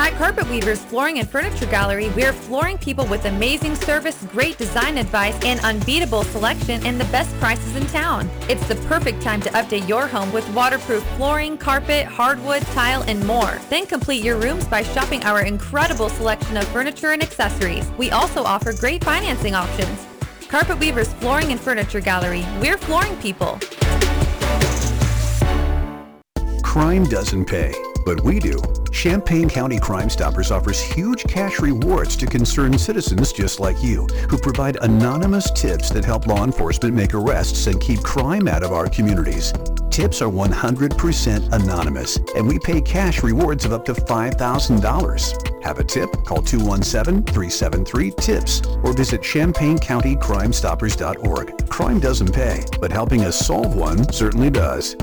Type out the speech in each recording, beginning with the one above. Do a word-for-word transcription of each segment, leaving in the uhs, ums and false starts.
At Carpet Weavers Flooring and Furniture Gallery, we're flooring people with amazing service, great design advice, and unbeatable selection and the best prices in town. It's the perfect time to update your home with waterproof flooring, carpet, hardwood, tile, and more. Then complete your rooms by shopping our incredible selection of furniture and accessories. We also offer great financing options. Carpet Weavers Flooring and Furniture Gallery. We're flooring people. Crime doesn't pay, but we do. Champaign County Crime Stoppers offers huge cash rewards to concerned citizens just like you, who provide anonymous tips that help law enforcement make arrests and keep crime out of our communities. Tips are one hundred percent anonymous, and we pay cash rewards of up to five thousand dollars. Have a tip? Call two one seven, three seven three, TIPS or visit champaign county crime stoppers dot org. Crime doesn't pay, but helping us solve one certainly does.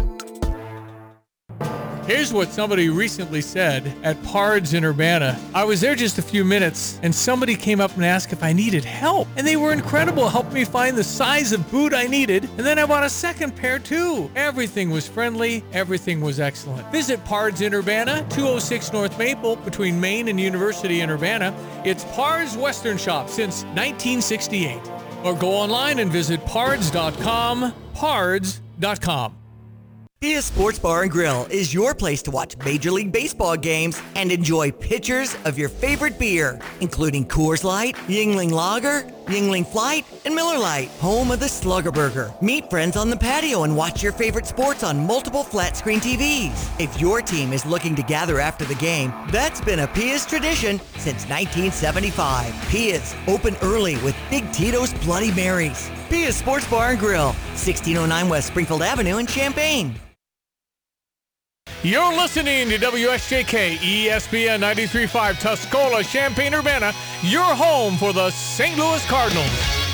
Here's what somebody recently said at Pards in Urbana. I was there just a few minutes, and somebody came up and asked if I needed help. And they were incredible, helped me find the size of boot I needed, and then I bought a second pair too. Everything was friendly, everything was excellent. Visit Pards in Urbana, two oh six North Maple, between Main and University in Urbana. It's Pards Western Shop since nineteen sixty-eight. Or go online and visit pards dot com, pards dot com. Pia's Sports Bar and Grill is your place to watch Major League Baseball games and enjoy pitchers of your favorite beer, including Coors Light, Yuengling Lager, Yuengling Flight, and Miller Lite, home of the Slugger Burger. Meet friends on the patio and watch your favorite sports on multiple flat-screen T Vs. If your team is looking to gather after the game, that's been a Pia's tradition since nineteen seventy-five. Pia's, open early with Big Tito's Bloody Marys. Pia's Sports Bar and Grill, sixteen oh nine West Springfield Avenue in Champaign. You're listening to W S J K E S P N ninety-three point five Tuscola, Champaign-Urbana, your home for the Saint Louis Cardinals.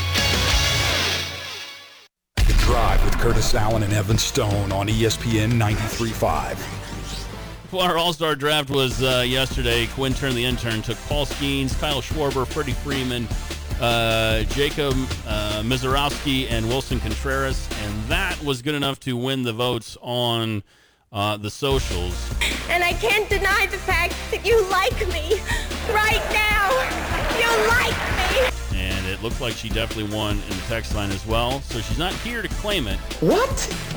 The Drive with Curtis Allen and Evan Stone on E S P N ninety-three point five. Well, our All-Star Draft was uh, yesterday. Quinn Turn, the intern, took Paul Skeens, Kyle Schwarber, Freddie Freeman, uh, Jacob uh, Mizorowski, and Wilson Contreras, and that was good enough to win the votes on Uh, the socials. And I can't deny the fact that you like me. Right now, you like me. And it looked like she definitely won in the text line as well. So she's not here to claim it. What?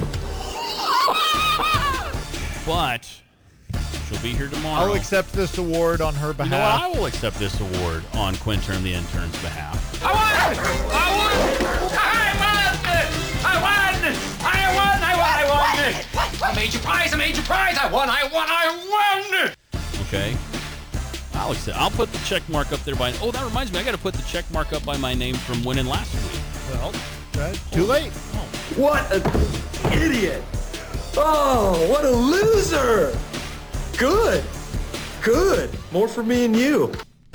But she'll be here tomorrow. I'll accept this award on her behalf. You know what? I will accept this award on Quinn Turn, the intern's behalf. I won! I won! I won! I won! I won! I won! I won! I made your prize! I made your prize! I won! I won! I won! Okay. I'll accept. I'll put the check mark up there by. Oh, that reminds me. I got to put the check mark up by my name from winning last week. Well, too late. Oh. What an idiot! Oh, what a loser! Good. Good. More for me and you.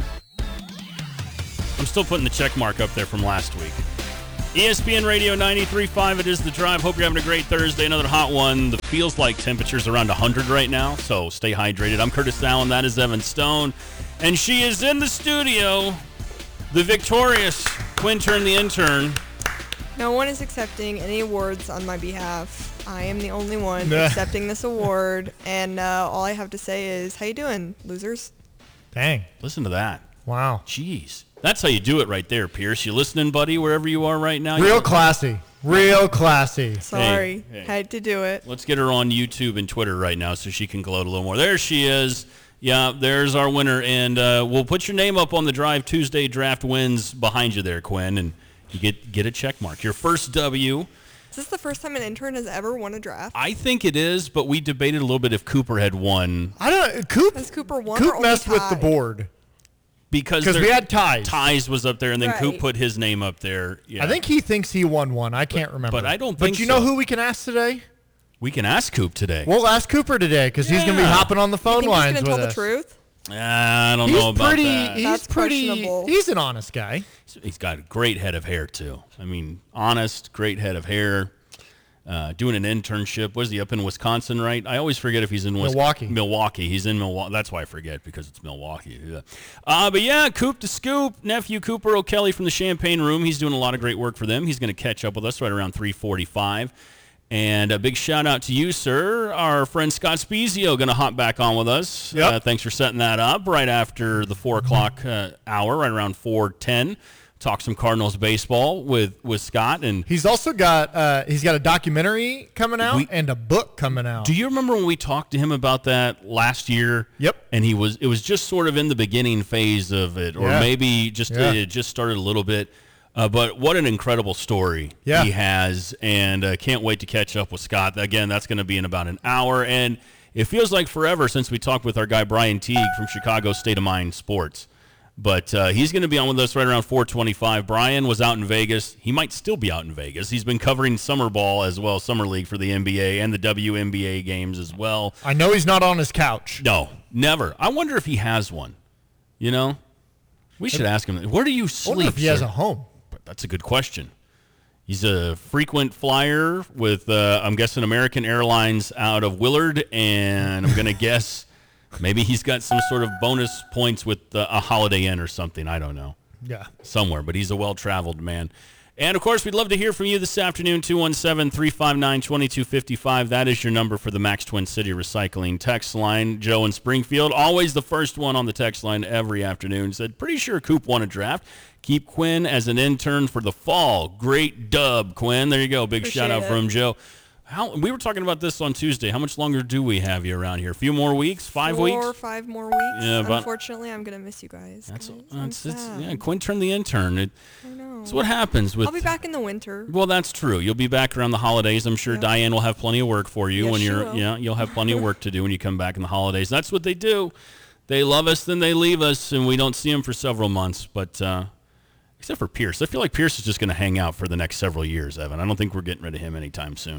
I'm still putting the check mark up there from last week. E S P N Radio ninety-three point five, it is The Drive. Hope you're having a great Thursday. Another hot one. The feels like temperature's around one hundred right now, so stay hydrated. I'm Curtis Allen. That is Evan Stone. And she is in the studio, the victorious Quinn Turn, the intern. No one is accepting any awards on my behalf. I am the only one accepting this award, and uh, all I have to say is, how you doing, losers? Dang. Listen to that. Wow. Jeez. That's how you do it right there, Pierce. You listening, buddy, wherever you are right now? Real classy. Real classy. Sorry. Hey, hey. Had to do it. Let's get her on YouTube and Twitter right now so she can gloat a little more. There she is. Yeah, there's our winner. And uh, we'll put your name up on the Drive Tuesday draft wins behind you there, Quinn, and you get, get a check mark. Your first W. Is this the first time an intern has ever won a draft? I think it is, but we debated a little bit if Cooper had won. I don't Coop, Has Cooper won Coop or messed only with the tied? board. Because we had ties. Ties was up there, and then Right. Coop put his name up there. Yeah. I think he thinks he won one. I can't But- remember. but I don't But think you know so. who we can ask today? We can ask Coop today. We'll ask Cooper today because he's going to be Yeah. hopping on the You phone think lines he's going with to tell us. the truth? I don't He's know about pretty. that. He's That's pretty. questionable. He's an honest guy. He's got a great head of hair, too. I mean, honest, great head of hair. Uh, doing an internship. Was he up in Wisconsin, right? I always forget if he's in Wis- Milwaukee. Milwaukee. He's in Milwaukee. That's why I forget, because it's Milwaukee. Yeah. Uh, but yeah, Coop the Scoop, nephew Cooper O'Kelly from the Champaign Room. He's doing a lot of great work for them. He's going to catch up with us right around three forty-five. And a big shout out to you, sir. Our friend Scott Spezio going to hop back on with us. Yep. Uh, thanks for setting that up right after the four o'clock uh, hour, right around four ten. Talk some Cardinals baseball with, with Scott. And he's also got uh, he's got a documentary coming out We- and a book coming out. do you remember when we talked to him about that last year? Yep. And he was it was just sort of in the beginning phase of it, or Yeah. maybe just Yeah. it just started a little bit. Uh, but what an incredible story Yeah. he has, and uh, can't wait to catch up with Scott. Again, that's going to be in about an hour, and it feels like forever since we talked with our guy Brian Teague from Chicago State of Mind Sports. But uh, he's going to be on with us right around four twenty-five. Brian was out in Vegas. He might still be out in Vegas. He's been covering summer ball as well, summer league for the N B A and the W N B A games as well. I know he's not on his couch. No, never. I wonder if he has one. You know, we should ask him. Where do you I sleep? wonder if he has sir? a home. But that's a good question. He's a frequent flyer with, uh, I'm guessing, American Airlines out of Willard, and I'm going to guess maybe he's got some sort of bonus points with uh, a Holiday Inn or something. I don't know. Yeah. Somewhere, but he's a well-traveled man. And, of course, we'd love to hear from you this afternoon, two one seven, three five nine, two two five five. That is your number for the Max Twin City Recycling text line. Joe in Springfield, always the first one on the text line every afternoon, said, pretty sure Coop won a draft. Keep Quinn as an intern for the fall. Great dub, Quinn. There you go. Big Appreciate shout-out it. from Joe. How we were talking about this on Tuesday. How much longer do we have you around here? A few more weeks? Five Four weeks? or five more weeks. Yeah, but- Unfortunately, I'm gonna miss you guys. That's, guys. I'm that's, it's, sad. yeah, Quinn turned the intern. It, I know. That's what happens with. I'll be back in the winter. Well, that's true. You'll be back around the holidays. I'm sure Yeah. Diane will have plenty of work for you Yes, when she you're. will. Yeah, you'll have plenty of work to do when you come back in the holidays. That's what they do. They love us, then they leave us, and we don't see them for several months. But uh, except for Pierce, I feel like Pierce is just going to hang out for the next several years. Evan, I don't think we're getting rid of him anytime soon.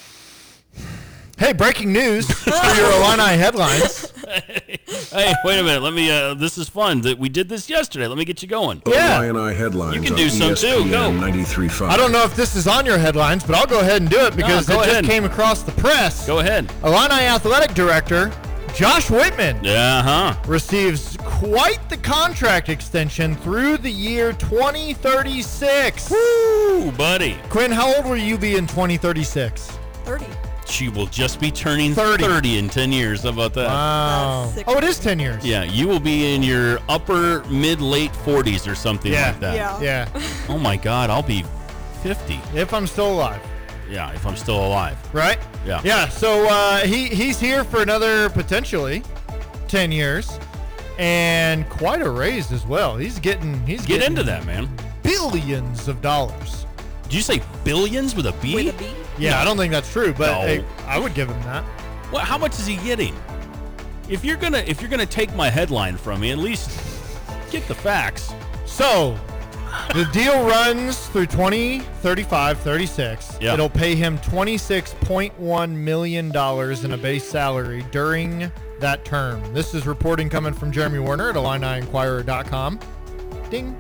Hey, breaking news for your Illini headlines. Hey, wait a minute. Let me. Uh, this is fun. That we did this yesterday. Let me get you going. Yeah. Illini headlines. You can on do some too. Go. ninety-three point five. I don't know if this is on your headlines, but I'll go ahead and do it because No, it go just ahead. came across the press. Go ahead. Illini athletic director Josh Whitman Yeah, huh? receives quite the contract extension through the year twenty thirty-six. Woo, buddy. Quinn, how old will you be in twenty thirty-six? thirty. She will just be turning thirty. thirty in ten years. How about that? Wow. That's sick. Oh, it is ten years. Yeah, you will be in your upper mid late forties or something Yeah. like that. Yeah. Yeah. Oh my God, I'll be fifty. If I'm still alive. Yeah, if I'm still alive. Right? Yeah. Yeah, so uh, he, he's here for another potentially ten years and quite a raise as well. He's getting he's Get getting into that, man. billions of dollars. Did you say billions with a B? With a B? Yeah, I don't think that's true, but No. hey, I would give him that. What? How much is he getting? If you're gonna if you're gonna take my headline from me, at least get the facts. So, the deal runs through twenty thirty-five, thirty-six. Yeah. It'll pay him twenty-six point one million dollars in a base salary during that term. This is reporting coming from Jeremy Werner at Illini Inquirer dot com. Ding.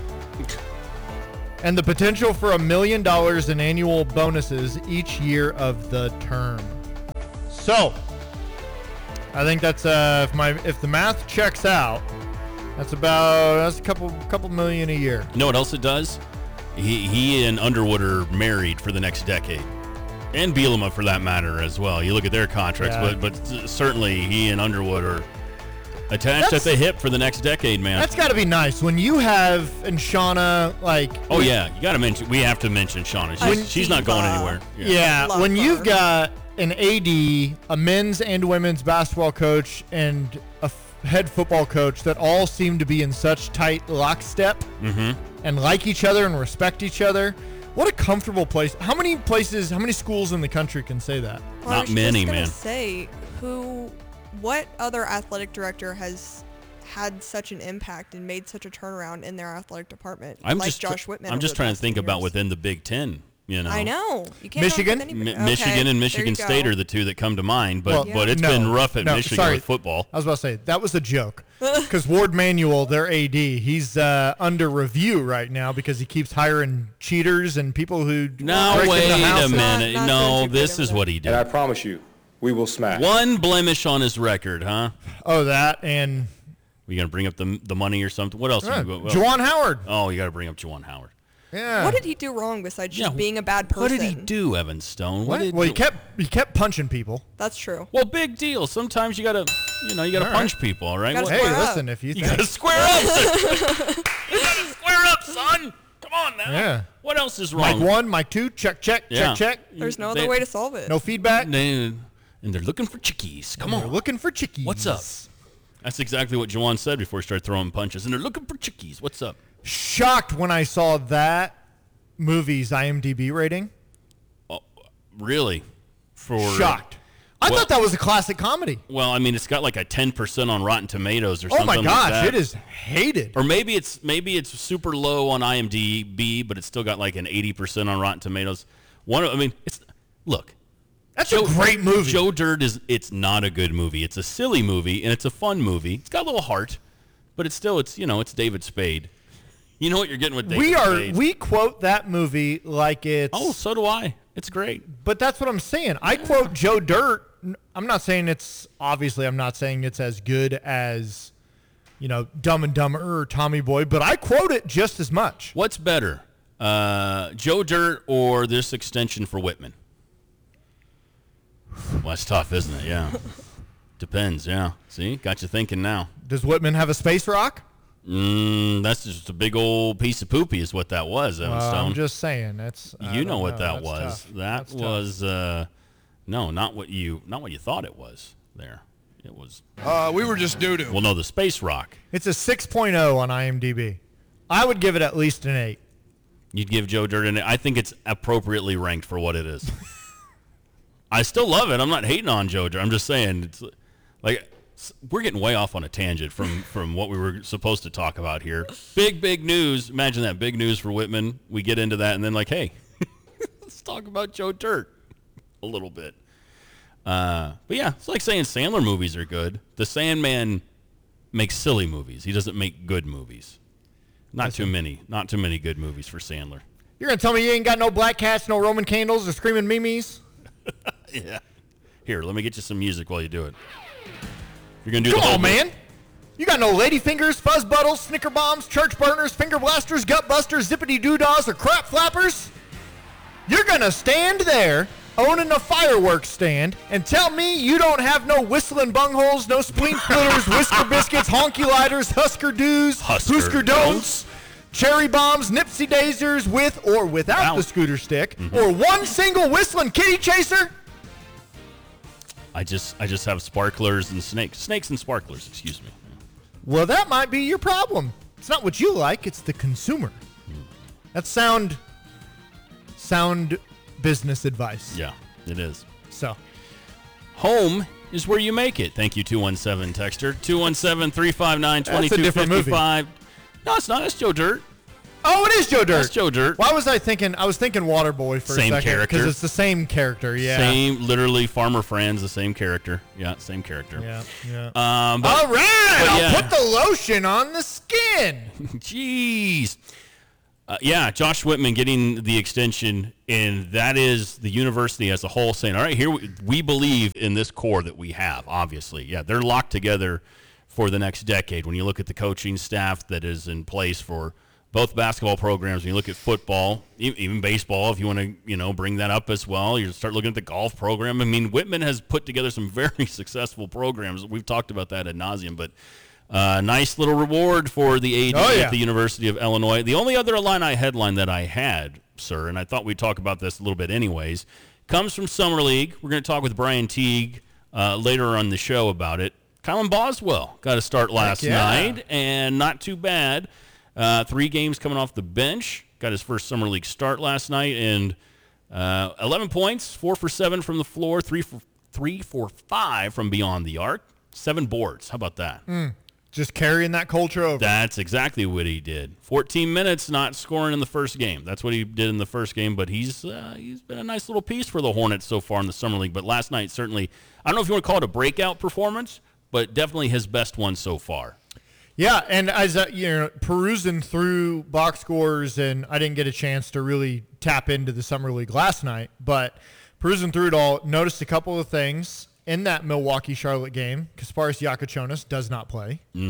And the potential for a million dollars in annual bonuses each year of the term. So, I think that's uh, if my if the math checks out, that's about that's a couple couple million a year. You know what else it does? He he and Underwood are married for the next decade, and Bielema for that matter as well. You look at their contracts, Yeah. but but certainly he and Underwood are attached That's- at the hip for the next decade, man. That's got to be nice when you have and Shauna like. Oh yeah, you got to mention. We have to mention Shauna. She's, When- she's not going anywhere. Yeah, Love when her. you've got an A D, a men's and women's basketball coach, and a f- head football coach that all seem to be in such tight lockstep Mm-hmm. and like each other and respect each other. What a comfortable place. How many places, how many schools in the country can say that? Well, I Not was just many, gonna man. Say who, what other athletic director has had such an impact and made such a turnaround in their athletic department? I'm like just tr- Josh Whitman. I'm over just the trying to past think ten about years. within the Big Ten. You know, I know. You can't Michigan? Go with Mi- anybody. Michigan Okay, and there Michigan you State go. are the two that come to mind, but Well, but it's no, been rough at no, Michigan sorry. with football. I was about to say, that was a joke. Because Ward Manuel, their A D, he's uh, under review right now because he keeps hiring cheaters and people who Now break wait into a houses. minute. Not- not no, doing too this good is over what he And I did. promise you, we will smash. One blemish on his record, huh? Oh, that and We gonna bring up the the money or something? What else? uh, you, well, Juwan Howard. Oh, you got to bring up Juwan Howard. Yeah. What did he do wrong besides just Yeah, being a bad person? What did he do, Evan Stone? What? What? Did Well, he you- kept he kept punching people. That's true. Well, big deal. Sometimes you gotta, you know, you gotta All punch right. people. All right. Gotta What- Hey, square up. listen, if you, you think, gotta square up. You gotta square up, son. Come on now. Yeah. What else is wrong? Mike one, Mike two, check, check, Yeah. check, check. There's no They- other way to solve it. No feedback. They, and they're looking for chickies. Come They're on. looking for chickies. What's up? That's exactly what Jawan said before he started throwing punches. And they're looking for chickies. What's up? Shocked when I saw that movie's I M D B rating. Oh, really? For Shocked. I Well- thought that was a classic comedy. Well, I mean, it's got like a ten percent on Rotten Tomatoes or Oh something my like gosh, that. it is hated. Or maybe it's maybe it's super low on I M D B, but it's still got like an eighty percent on Rotten Tomatoes. One, of- I mean, it's look. That's a great movie. Joe Dirt is it's not a good movie. It's a silly movie and it's a fun movie. It's got a little heart, but it's still it's you know it's David Spade. You know what you're getting with David we are Spade. we quote that movie like it's Oh, so do I. It's great. But that's what I'm saying. I quote Joe Dirt. I'm not saying it's obviously I'm not saying it's as good as you know Dumb and Dumber or Tommy Boy, but I quote it just as much. What's better, uh, Joe Dirt or this extension for Whitman? Well, that's tough, isn't it? Yeah. Depends, yeah. See? Got you thinking now. Does Whitman have a space rock? Mm, that's just a big old piece of poopy is what that was, Evan Well, Stone. I'm just saying. That's I you know don't what that That's was. tough. That That's tough. was, uh, no, not what you not what you thought it was there. It was, Uh, we were just doo-doo. well, no, the space rock. It's a six point oh on I M D B. I would give it at least an eight. You'd give Joe Dirt an I think it's appropriately ranked for what it is. I still love it. I'm not hating on Joe Dirt. I'm just saying, it's like s- we're getting way off on a tangent from from what we were supposed to talk about here. Big big news. Imagine that, big news for Whitman. We get into that and then like, hey, let's talk about Joe Dirt a little bit. Uh, but yeah, it's like saying Sandler movies are good. The Sandman makes silly movies. He doesn't make good movies. Not too many. Not too many good movies for Sandler. You're gonna tell me you ain't got no black cats, no Roman candles, or screaming memes? Yeah. Here, let me get you some music while you do it. You're gonna do Come the whole on, man. You got no lady fingers, fuzz buttles, snicker bombs, church burners, finger blasters, gut busters, zippity doo-dahs, or crap flappers? You're gonna stand there owning a fireworks stand and tell me you don't have no whistling bungholes, no spleen splitters, whisker biscuits, honky lighters, husker doos, Husker hoosker don'ts, cherry bombs, nipsey daisers with or without Wow. the scooter stick, Mhm. or one single whistling kitty chaser? I just I just have sparklers and snakes. Snakes and sparklers, excuse me. Well, that might be your problem. It's not what you like, it's the consumer. That's sound sound business advice. Yeah, it is. So, home is where you make it. Thank you, two one seven Texter. two one seven, three five nine, two That's a two different movie. five five. No, it's not. That's Joe Dirt. oh, it is Joe Dirt. That's Joe Dirt. Why was I thinking? I was thinking Waterboy for Same a second character. because it's the same character. Yeah. Same, literally, Farmer Fran's the same character. Yeah, same character. Yeah. Yeah. Um, but, All right, but I'll yeah. put the lotion on the skin. Jeez. Uh, yeah, Josh Whitman getting the extension, and that is the university as a whole saying, all right, here we, we believe in this core that we have, obviously. Yeah, they're locked together for the next decade. When you look at the coaching staff that is in place for both basketball programs, when you look at football, e- even baseball, if you want to, you know, bring that up as well, you start looking at the golf program. I mean, Whitman has put together some very successful programs. We've talked about that ad nauseum, but uh, nice little reward for the A D Oh, yeah. at the University of Illinois. The only other Illini headline that I had, sir, and I thought we'd talk about this a little bit anyways, comes from Summer League. We're going to talk with Brian Teague uh, later on the show about it. Kylan Boswell got a start last yeah. night, and not too bad. Uh, three games coming off the bench. Got his first Summer League start last night, and uh, eleven points, four for seven from the floor, three for three for five from beyond the arc, seven boards. How about that? Mm, just carrying that culture over. That's exactly what he did. fourteen minutes, not scoring in the first game. That's what he did in the first game, but he's uh, he's been a nice little piece for the Hornets so far in the Summer League. But last night, certainly, I don't know if you want to call it a breakout performance, but definitely his best one so far. Yeah, and as uh, you know, perusing through box scores, and I didn't get a chance to really tap into the Summer League last night, but perusing through it all, noticed a couple of things in that Milwaukee-Charlotte game. Kasparis Yakachonis does not play. Mm.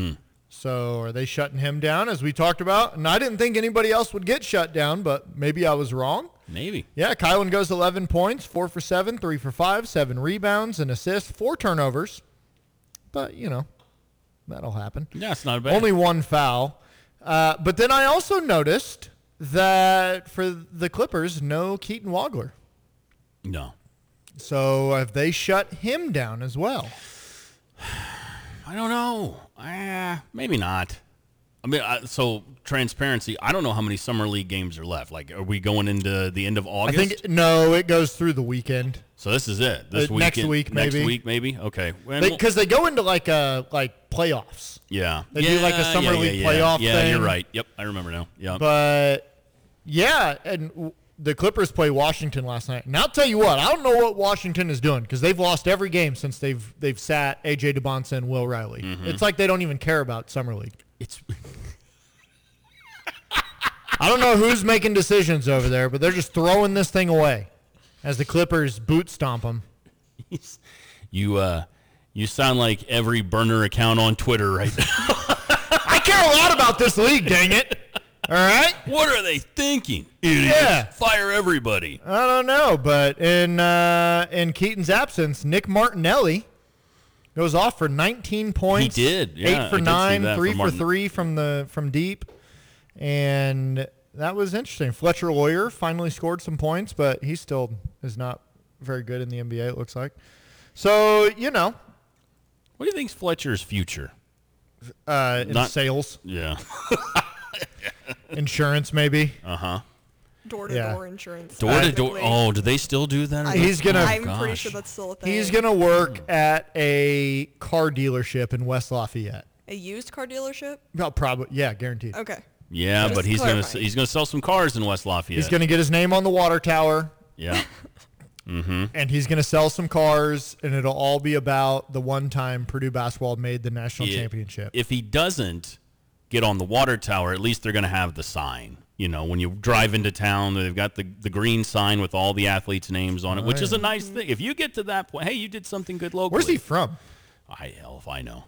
So are they shutting him down, as we talked about? And I didn't think anybody else would get shut down, but maybe I was wrong. Maybe. Yeah, Kylan goes eleven points, four for seven, three for five, seven rebounds, an assist, four turnovers. But, you know, that'll happen. Yeah, it's not bad. Only one foul. Uh, but then I also noticed that for the Clippers, no Keaton Wagler. No. So have they shut him down as well? I don't know. Uh, maybe not. I mean, I, so transparency, I don't know how many Summer League games are left. Like, are we going into the end of August? I think, no, it goes through the weekend. So this is it. This uh, weekend, next week, maybe. Next week, maybe? Okay. Because they, they go into like a, like playoffs. Yeah. They yeah, do like a Summer yeah, League yeah, playoff yeah. thing. Yeah, you're right. Yep, I remember now. Yeah. But, yeah, and w- the Clippers play Washington last night. And I'll tell you what, I don't know what Washington is doing because they've lost every game since they've they've sat A J DeBonsa and Will Riley. Mm-hmm. It's like they don't even care about Summer League. It's I don't know who's making decisions over there, but they're just throwing this thing away as the Clippers boot stomp them. You uh, you sound like every burner account on Twitter right now. I care a lot about this league, dang it. All right? What are they thinking? Idiots. Yeah. Fire everybody. I don't know, but in uh, in Keaton's absence, Nick Martinelli goes off for nineteen points. He did. Yeah, eight I for did see nine, that three from for Martin. three from the from deep, and that was interesting. Fletcher Lawyer finally scored some points, but he still is not very good in the N B A. It looks like. So you know, what do you think's Fletcher's future? Uh, in Not, sales. Yeah. Insurance, maybe. Uh huh. Door-to-door yeah. insurance. Door to door. Oh, do they still do that? I, he's gonna. I'm oh, pretty sure that's still a thing. He's gonna work at a car dealership in West Lafayette. A used car dealership? Well, probably. Yeah, guaranteed. Okay. Yeah, Just but he's clarifying. gonna he's gonna sell some cars in West Lafayette. He's gonna get his name on the water tower. Yeah. Mm-hmm. And he's gonna sell some cars, and it'll all be about the one time Purdue basketball made the national Yeah. championship. If he doesn't get on the water tower, at least they're gonna have the sign. You know, when you drive into town, they've got the, the green sign with all the athletes' names on it, Oh, which yeah. is a nice thing. If you get to that point, hey, you did something good locally. Where's he from? I hell if I know.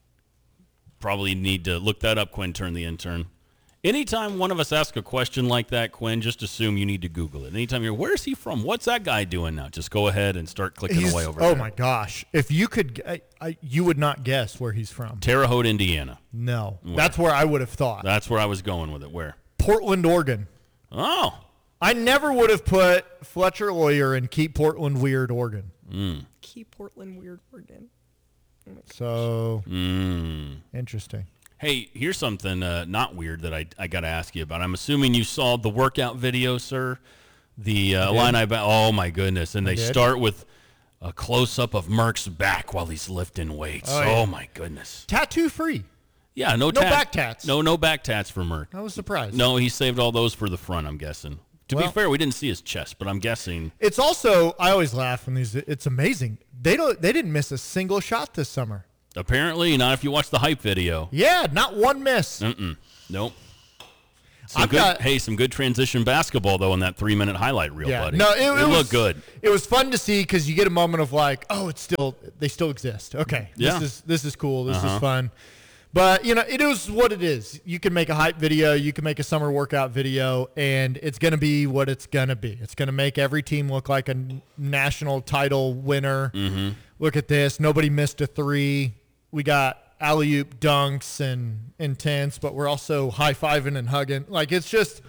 Probably need to look that up, Quinn, turn the intern. Anytime one of us asks a question like that, Quinn, just assume you need to Google it. Anytime you're, where's he from? What's that guy doing now? Just go ahead and start clicking He's- away over oh there. my gosh! If you could, I, I, you would not guess where he's from. Terre Haute, Indiana. No, Where? that's where I would have thought. That's where I was going with it. Where? Portland, Oregon. Oh. I never would have put Fletcher Lawyer and Keep Portland Weird, Oregon. Mm. Keep Portland Weird, Oregon. Oh So Mm. interesting. Hey, here's something uh, not weird that I, I got to ask you about. I'm assuming you saw the workout video, sir. The uh, Illini, ba- oh my goodness. And I they did. start with a close-up of Merck's back while he's lifting weights. Oh, Oh, yeah. my goodness. Tattoo free. Yeah, no, No tat- back tats. No, no back tats for Merck. I was surprised. No, he saved all those for the front, I'm guessing. To Well- be fair, we didn't see his chest, but I'm guessing. It's also, I always laugh when these. It's amazing. They don't. They didn't miss a single shot this summer. Apparently, not if you watch the hype video. Yeah, not one miss. Mm-mm. Nope. Some I've good, got- hey, some good transition basketball, though, in that three-minute highlight reel, Yeah, buddy. no, it, it, was, looked good. It was fun to see because you get a moment of like, oh, it's still, they still exist. Okay, Yeah. this is this is cool. This Uh-huh. is fun. But you know, it is what it is. You can make a hype video, you can make a summer workout video, and it's gonna be what it's gonna be. It's gonna make every team look like a n- national title winner. Mm-hmm. Look at this. Nobody missed a three. We got alley-oop dunks and intense, but we're also high-fiving and hugging. Like, it's just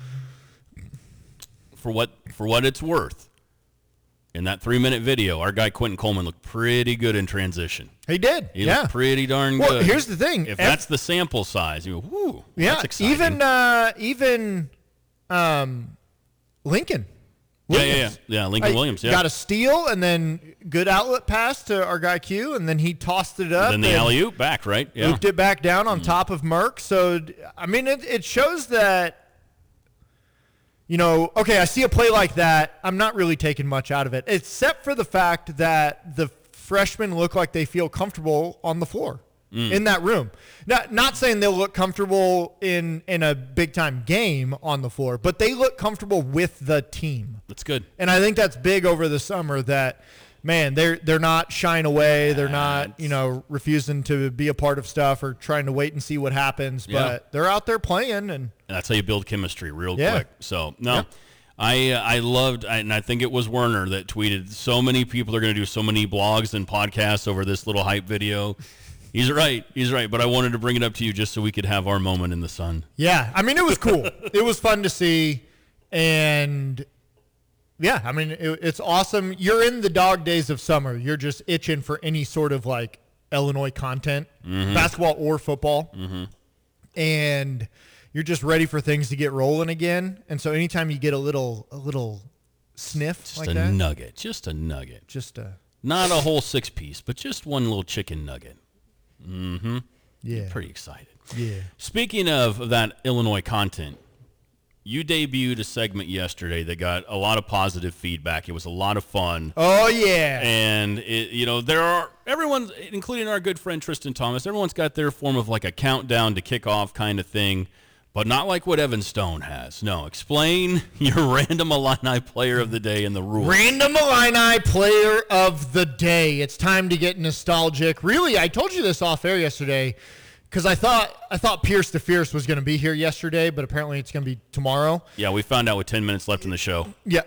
For what for what it's worth, in that three-minute video, our guy Quentin Coleman looked pretty good in transition. he did. He yeah. looked pretty darn Well, good. here's the thing. If Ev- that's the sample size, you go, whoo, Yeah, that's exciting. even uh, even um, Lincoln. Yeah, yeah, yeah. Williams. Yeah, Lincoln Like, Williams, yeah. Got a steal and then good outlet pass to our guy Q, and then he tossed it up. then the and alley-oop back, right? Yeah. looped it back down on top of Merck. So, d- I mean, it, it shows that, you know, okay, I see a play like that. I'm not really taking much out of it, except for the fact that the freshmen look like they feel comfortable on the floor Mm. in that room. Not, not saying they'll look comfortable in, in a big-time game on the floor, but they look comfortable with the team. That's good. And I think that's big over the summer that man, they're they're not shying away. They're not, you know, refusing to be a part of stuff or trying to wait and see what happens. But Yeah. they're out there playing, and And that's how you build chemistry real Yeah. quick. So, no, Yeah. I uh, I loved, and I think it was Werner that tweeted, so many people are going to do so many blogs and podcasts over this little hype video. He's right. He's right. But I wanted to bring it up to you just so we could have our moment in the sun. yeah, I mean, it was cool. It was fun to see, and yeah, I mean, it, it's awesome. You're in the dog days of summer. You're just itching for any sort of like Illinois content, Mhm. basketball or football, Mhm. and you're just ready for things to get rolling again. And so anytime you get a little a little sniff Just like a that, nugget. Just a nugget. just a Not a whole six piece, but just one little chicken nugget. Mm-hmm. Yeah. Pretty excited. yeah. Speaking of that Illinois content, you debuted a segment yesterday that got a lot of positive feedback. It was a lot of fun. Oh yeah. And, it, you know, there are, everyone, including our good friend Tristan Thomas, everyone's got their form of like a countdown to kick off kind of thing, but not like what Evan Stone has. No, explain your random Illini player of the day and the rules. Random Illini player of the day. It's time to get nostalgic. Really, I told you this off air yesterday because I thought I thought Pierce the Fierce was going to be here yesterday, but apparently it's going to be tomorrow. Yeah, we found out with ten minutes left in the show. Yeah.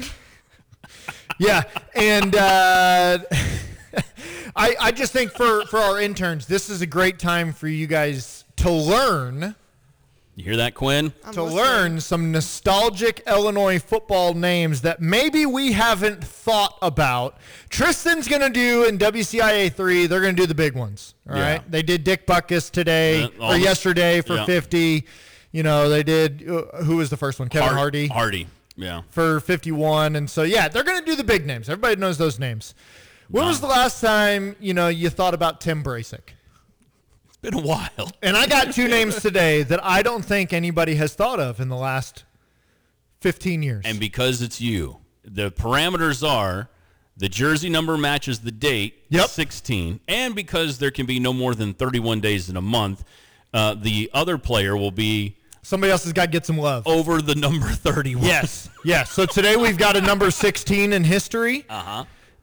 yeah, and uh, I I just think for, for our interns, this is a great time for you guys to learn. You hear that, Quinn? to learn some nostalgic Illinois football names that maybe we haven't thought about. Tristan's going to do in W C I A three, they're going to do the big ones, all Yeah. right? They did Dick Butkus today, Yeah, all or the- yesterday for yeah. fifty. You know, they did, uh, who was the first one? Kevin Hard- Hardy Hardy, yeah. for fifty-one. And so, yeah, they're going to do the big names. Everybody knows those names. When was the last time, you know, you thought about Tim Brasic? Been a while. And I got two names today that I don't think anybody has thought of in the last fifteen years. And because it's you, the parameters are the jersey number matches the date, Yep. sixteen, and because there can be no more than thirty-one days in a month, uh, the other player will be Somebody else has got to get some love. over the number thirty-one. Yes, yes. So today we've got a number sixteen in history, Uh-huh.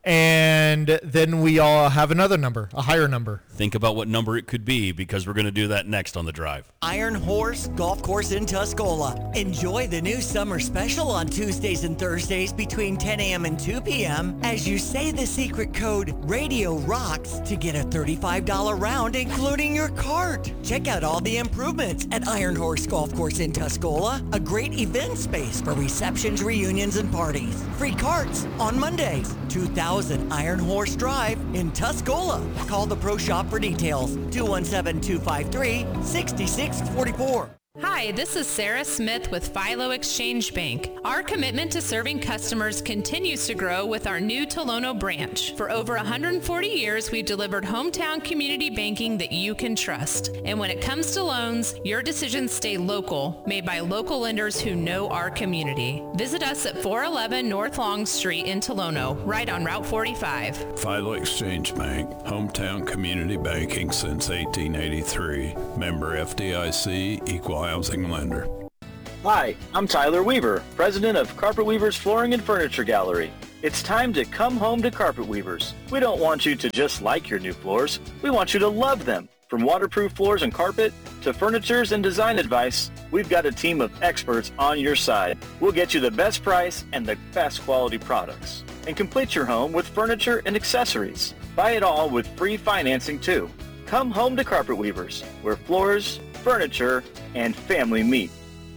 and then we all have another number, a higher number. Think about what number it could be because we're going to do that next on the drive. Iron Horse Golf Course in Tuscola. Enjoy the new summer special on Tuesdays and Thursdays between ten a.m. and two p.m. as you say the secret code Radio Rocks to get a thirty-five dollars round, including your cart. Check out all the improvements at Iron Horse Golf Course in Tuscola, a great event space for receptions, reunions, and parties. Free carts on Mondays. two thousand Iron Horse Drive in Tuscola. Call the Pro Shop for details. two one seven, two five three, six six four four. Hi, this is Sarah Smith with Philo Exchange Bank. Our commitment to serving customers continues to grow with our new Tolono branch. For over one hundred forty years, we've delivered hometown community banking that you can trust. And when it comes to loans, your decisions stay local, made by local lenders who know our community. Visit us at four eleven North Long Street in Tolono, right on Route forty-five. Philo Exchange Bank, hometown community banking since eighteen eighty-three. Member F D I C, equal housing lender. Hi, I'm Tyler Weaver, president of Carpet Weavers Flooring and Furniture Gallery. It's time to come home to Carpet Weavers. We don't want you to just like your new floors. We want you to love them. From waterproof floors and carpet to furnitures and design advice, we've got a team of experts on your side. We'll get you the best price and the best quality products. And complete your home with furniture and accessories. Buy it all with free financing too. Come home to Carpet Weavers, where floors, furniture, and family meet.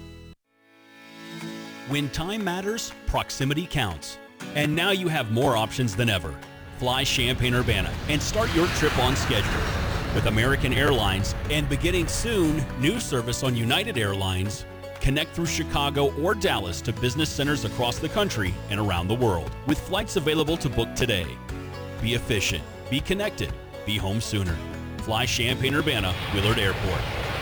When time matters, proximity counts. And now you have more options than ever. Fly Champaign-Urbana and start your trip on schedule. With American Airlines and beginning soon, new service on United Airlines, connect through Chicago or Dallas to business centers across the country and around the world with flights available to book today. Be efficient, be connected, be home sooner. Fly Champaign-Urbana, Willard Airport.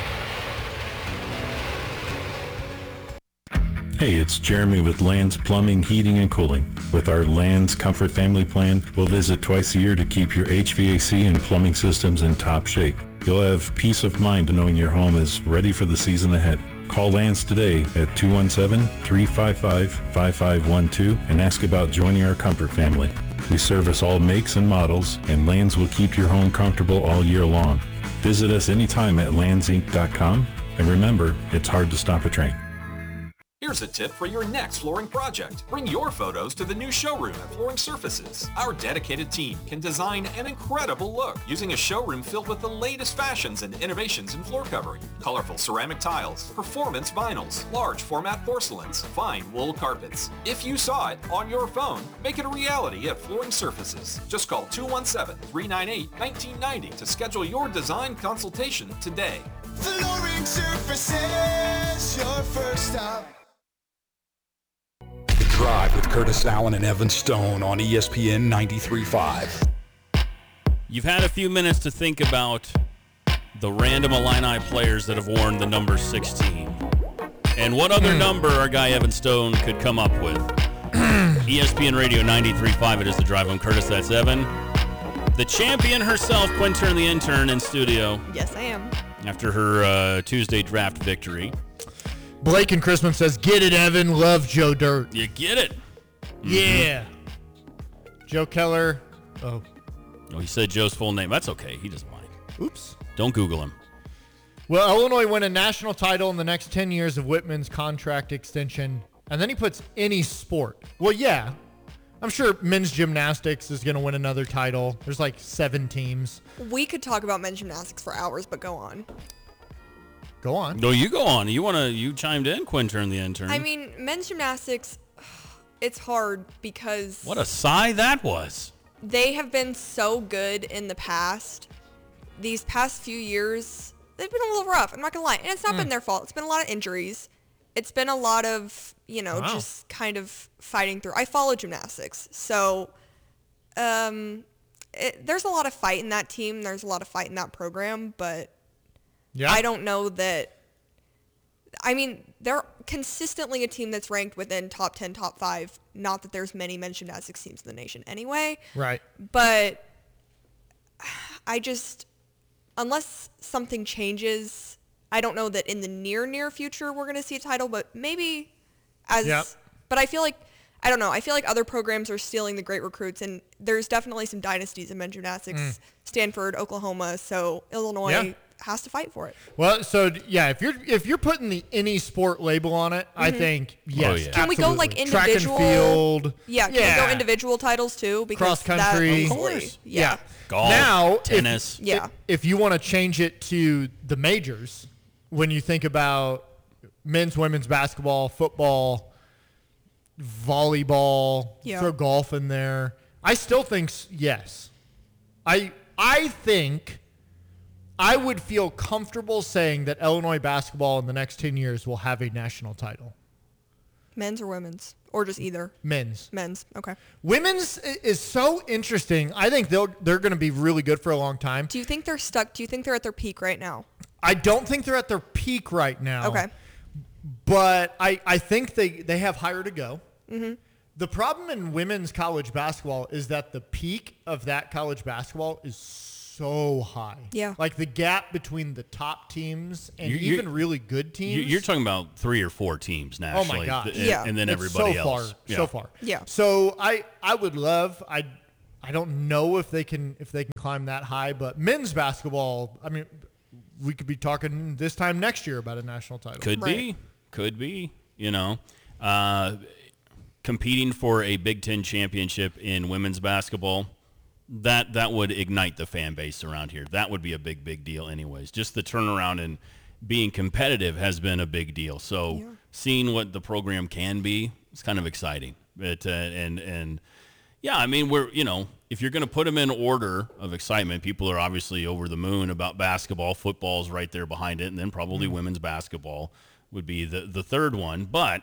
Hey, it's Jeremy with Land's Plumbing, Heating, and Cooling. With our Land's Comfort Family Plan, we'll visit twice a year to keep your H V A C and plumbing systems in top shape. You'll have peace of mind knowing your home is ready for the season ahead. Call Land's today at two one seven, three five five, five five one two and ask about joining our comfort family. We service all makes and models, and Lands will keep your home comfortable all year long. Visit us anytime at lands inc dot com, and remember, it's hard to stop a train. Here's a tip for your next flooring project. Bring your photos to the new showroom at Flooring Surfaces. Our dedicated team can design an incredible look using a showroom filled with the latest fashions and innovations in floor covering, colorful ceramic tiles, performance vinyls, large format porcelains, fine wool carpets. If you saw it on your phone, make it a reality at Flooring Surfaces. Just call two one seven, three nine eight, one nine nine zero to schedule your design consultation today. Flooring Surfaces, your first stop. Drive with Curtis Allen and Evan Stone on E S P N ninety-three point five. You've had a few minutes to think about the random Illini players that have worn the number sixteen. And what other mm. number our guy Evan Stone could come up with. E S P N Radio ninety-three point five, it is The Drive. I'm Curtis, that's Evan. The champion herself, Quintern the intern, in studio. Yes, I am. After her uh, Tuesday draft victory. Blake and Chrisman says, get it, Evan. Love Joe Dirt. You get it. Mm-hmm. Yeah. Joe Keller. Oh. Oh, he said Joe's full name. That's okay. He doesn't mind. Oops. Don't Google him. Well, Illinois win a national title in the next ten years of Whitman's contract extension. And then he puts any sport. Well, yeah. I'm sure men's gymnastics is going to win another title. There's like seven teams. We could talk about men's gymnastics for hours, but go on. Go on. No, you go on. You want to? You chimed in, Quintern the intern. I mean, men's gymnastics, it's hard because... What a sigh that was. They have been so good in the past. These past few years, they've been a little rough. I'm not going to lie. And it's not mm. been their fault. It's been a lot of injuries. It's been a lot of, you know, wow. just kind of fighting through. I follow gymnastics. So um, it, there's a lot of fight in that team. There's a lot of fight in that program. But yeah. I don't know that. I mean, they're consistently a team that's ranked within top ten, top five. Not that there's many men's gymnastics teams in the nation anyway. Right. But I just, unless something changes, I don't know that in the near, near future we're going to see a title, but maybe as, yep. but I feel like, I don't know, I feel like other programs are stealing the great recruits, and there's definitely some dynasties in men's gymnastics, mm. Stanford, Oklahoma, so Illinois yeah. has to fight for it. Well, so yeah, if you're if you're putting the any sport label on it, mm-hmm. I think yes. Oh, yeah. Can we go like individual? Track and field. Yeah, can yeah. we go individual titles too? Because cross country, that, of course. Yeah. yeah. Golf, now, tennis. If, yeah. If you want to change it to the majors, when you think about men's, women's basketball, football, volleyball, yeah. throw golf in there, I still think yes. I I think. I would feel comfortable saying that Illinois basketball in the next ten years will have a national title. Men's or women's? Or just either? Men's. Men's, okay. Women's is so interesting. I think they'll, they're going to be really good for a long time. Do you think they're stuck? Do you think they're at their peak right now? I don't think they're at their peak right now. Okay. But I, I think they, they have higher to go. Mm-hmm. The problem in women's college basketball is that the peak of that college basketball is so high. Yeah. Like the gap between the top teams and you're, even really good teams. You're talking about three or four teams nationally. Oh my God. And, yeah. and then it's everybody so else. Far, yeah. So far. Yeah. So I, I would love, I, I don't know if they can, if they can climb that high, but men's basketball, I mean, we could be talking this time next year about a national title. Could right. be, could be, you know, uh, competing for a Big Ten championship in women's basketball. That that would ignite the fan base around here. That would be a big, big deal anyways. Just the turnaround and being competitive has been a big deal. So yeah. seeing what the program can be, it's kind of exciting. But, uh, and, and yeah, I mean, we're, you know, if you're going to put them in order of excitement, people are obviously over the moon about basketball. Football's right there behind it. And then probably mm-hmm. women's basketball would be the, the third one. But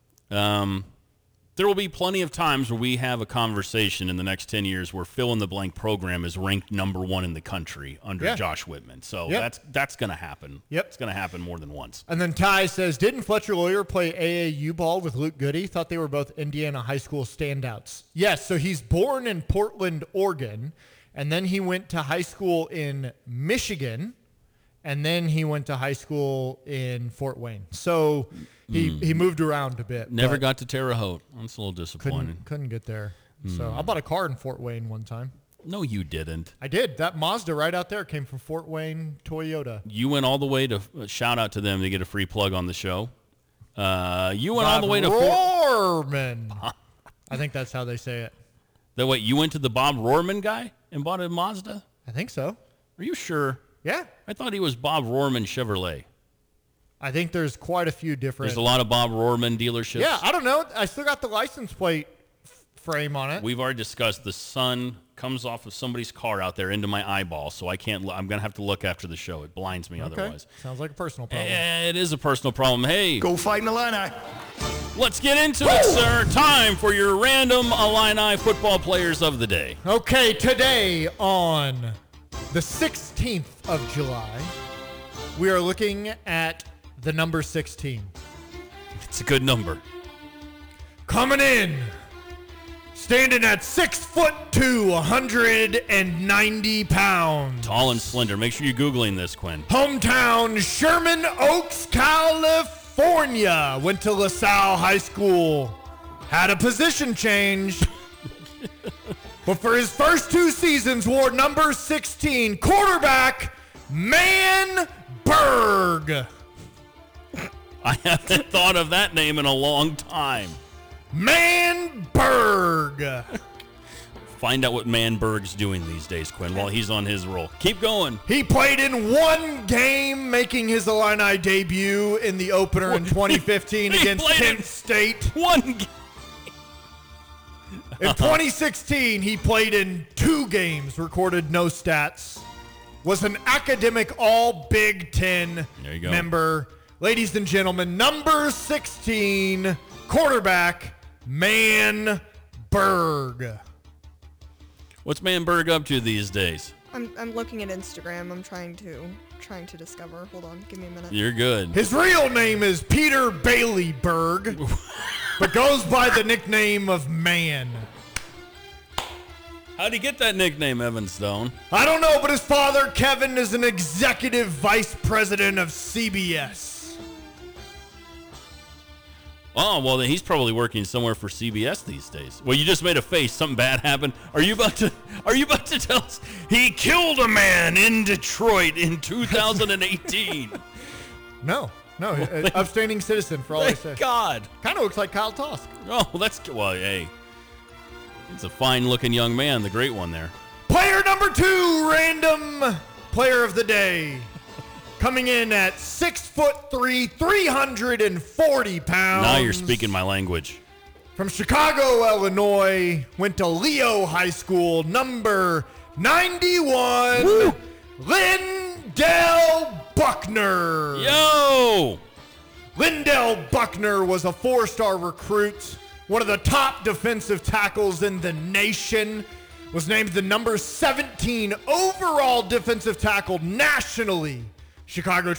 um, there will be plenty of times where we have a conversation in the next ten years where fill-in-the-blank program is ranked number one in the country under yeah. Josh Whitman. So yep. that's that's going to happen. Yep. It's going to happen more than once. And then Ty says, didn't Fletcher Lawyer play A A U ball with Luke Goody? Thought they were both Indiana high school standouts. Yes, so he's born in Portland, Oregon, and then he went to high school in Michigan, and then he went to high school in Fort Wayne. So he, mm. he moved around a bit. Never got to Terre Haute. That's a little disappointing. Couldn't, couldn't get there. So I bought a car in Fort Wayne one time. No, you didn't. I did. That Mazda right out there came from Fort Wayne Toyota. You went all the way to uh, shout out to them to get a free plug on the show. Uh, you went Bob all the way to Rohrman. I think that's how they say it. The wait, you went to the Bob Rohrman guy and bought a Mazda? I think so. Are you sure? Yeah. I thought he was Bob Rohrman Chevrolet. I think there's quite a few different. There's a lot of Bob Rohrman dealerships. Yeah, I don't know. I still got the license plate f- frame on it. We've already discussed the sun comes off of somebody's car out there into my eyeball, so I can't. I'm gonna have to look after the show. It blinds me Okay. otherwise. Sounds like a personal problem. Eh, It is a personal problem. Hey, Go fight in Illini. let's get into it, sir. Time for your random Illini football players of the day. Okay, today on the sixteenth of July, we are looking at the number sixteen. It's a good number. Coming in, standing at six foot two, one hundred ninety pounds. Tall and slender. Make sure you're Googling this, Quinn. Hometown, Sherman Oaks, California. Went to LaSalle High School. Had a position change. But for his first two seasons, wore number sixteen, quarterback, Man Berg. I haven't thought of that name in a long time. Manberg. Find out what Manberg's doing these days, Quinn, while he's on his roll. Keep going. He played in one game, making his Illini debut in the opener in twenty fifteen He against played Kent in State. One game. In twenty sixteen, he played in two games, recorded no stats. Was an academic all Big Ten There you go. member. Ladies and gentlemen, number sixteen, quarterback, Man Berg. What's Manberg up to these days? I'm I'm looking at Instagram. I'm trying to trying to discover. Hold on, give me a minute. You're good. His real name is Peter Bailey Berg, but goes by the nickname of Man. How'd he get that nickname, Evan Stone? I don't know, but his father, Kevin, is an executive vice president of C B S. Oh, well, then he's probably working somewhere for C B S these days. Well, you just made a face. Something bad happened. Are you about to Are you about to tell us he killed a man in Detroit in two thousand eighteen? No, no, uh, upstanding citizen for all I say. Thank God. Kind of looks like Kyle Tosk. Oh, that's well, hey. It's a fine-looking young man, the great one there. Player number two, random player of the day. Coming in at six foot three, three hundred forty pounds. Now you're speaking my language. From Chicago, Illinois, went to Leo High School, number ninety-one, Woo! Lindell Buckner. Yo! Lindell Buckner was a four-star recruit, one of the top defensive tackles in the nation, was named the number seventeen overall defensive tackle nationally. Chicago